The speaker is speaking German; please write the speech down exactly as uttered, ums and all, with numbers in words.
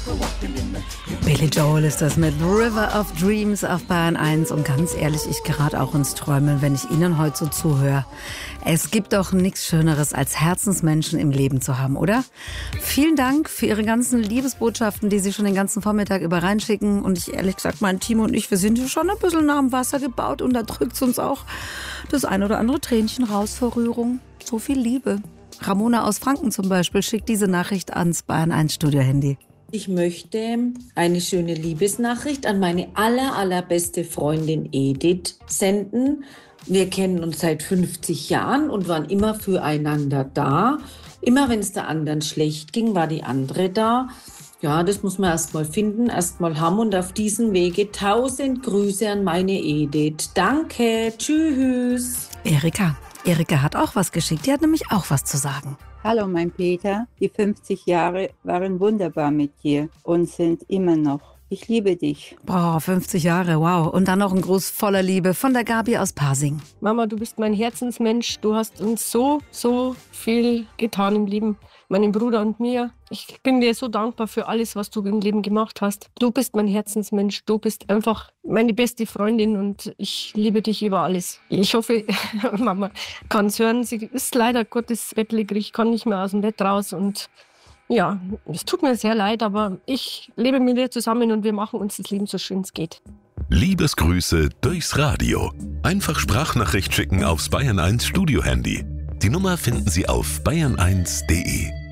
Billy Joel ist das mit River of Dreams auf Bayern eins. Und ganz ehrlich, ich gerate auch ins Träumen, wenn ich Ihnen heute so zuhöre. Es gibt doch nichts Schöneres, als Herzensmenschen im Leben zu haben, oder? Vielen Dank für Ihre ganzen Liebesbotschaften, die Sie schon den ganzen Vormittag über reinschicken. Und ich, ehrlich gesagt, mein Team und ich, wir sind ja schon ein bisschen nach dem Wasser gebaut. Und da drückt uns auch das ein oder andere Tränchen raus vor Rührung. So viel Liebe. Ramona aus Franken zum Beispiel schickt diese Nachricht ans Bayern eins Studio-Handy. Ich möchte eine schöne Liebesnachricht an meine aller, allerbeste Freundin Edith senden. Wir kennen uns seit fünfzig Jahren und waren immer füreinander da. Immer wenn es der anderen schlecht ging, war die andere da. Ja, das muss man erst mal finden, erst mal haben und auf diesem Wege tausend Grüße an meine Edith. Danke, tschüss. Erika. Erika hat auch was geschickt, die hat nämlich auch was zu sagen. Hallo mein Peter, die fünfzig Jahre waren wunderbar mit dir und sind immer noch. Ich liebe dich. Boah, fünfzig Jahre, wow. Und dann noch ein Gruß voller Liebe von der Gabi aus Pasing. Mama, du bist mein Herzensmensch. Du hast uns so, so viel getan im Leben. Meinem Bruder und mir. Ich bin dir so dankbar für alles, was du im Leben gemacht hast. Du bist mein Herzensmensch. Du bist einfach meine beste Freundin und ich liebe dich über alles. Ich hoffe, Mama kann es hören. Sie ist leider Gottes bettlägerig. Ich kann nicht mehr aus dem Bett raus und ja, es tut mir sehr leid, aber ich lebe mit dir zusammen und wir machen uns das Leben so schön es geht. Liebesgrüße durchs Radio. Einfach Sprachnachricht schicken aufs Bayern eins Studio-Handy. Die Nummer finden Sie auf bayern eins punkt de.